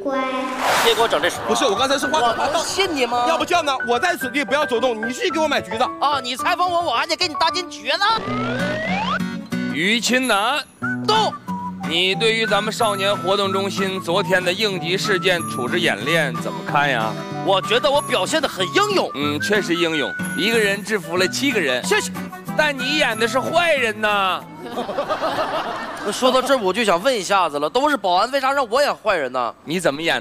乖。 别给我整这手。 不是，我刚才是话我信你吗？ 要不这样呢，我在此地不要走动，你去给我买橘子。 啊，你采访我，我还得给你搭进橘子。 于钦南， 动。 你对于咱们少年活动中心昨天的应急事件处置演练怎么看呀？ 我觉得我表现得很英勇。 确实英勇，一个人制服了7个人。 谢谢。 但你演的是坏人呐。 说到这儿，我就想问一下子了，都是保安，为啥让我演坏人呢？ 你怎么演？